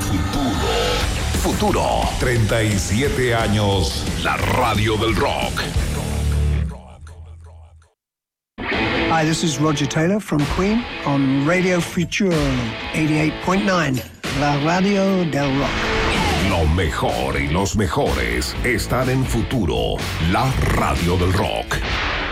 Futuro. 37 años. La radio del rock. Hi, this is Roger Taylor from Queen on Radio Futuro 88.9, la radio del rock. Lo mejor y los mejores están en Futuro, la radio del rock.